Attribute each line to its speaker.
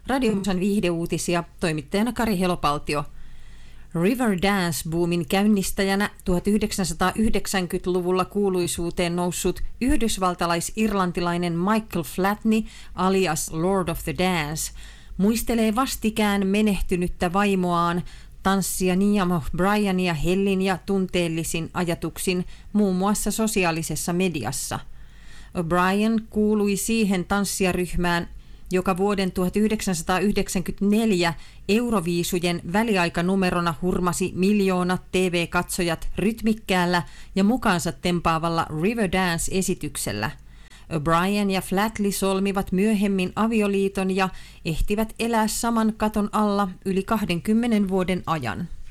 Speaker 1: Radiomusan viihdeuutisia, toimittajana Kari Helopaltio. Riverdance-boomin käynnistäjänä 1990-luvulla kuuluisuuteen noussut yhdysvaltalais-irlantilainen Michael Flatley alias Lord of the Dance muistelee vastikään menehtynyttä vaimoaan, tanssija Niamh O'Brienia hellin ja tunteellisin ajatuksin muun muassa sosiaalisessa mediassa. O'Brien kuului siihen tanssijaryhmään, joka vuoden 1994 Euroviisujen väliaikanumerona hurmasi miljoonat TV-katsojat rytmikkäällä ja mukaansa tempaavalla Riverdance-esityksellä. O'Brien ja Flatley solmivat myöhemmin avioliiton ja ehtivät elää saman katon alla yli 20 vuoden ajan.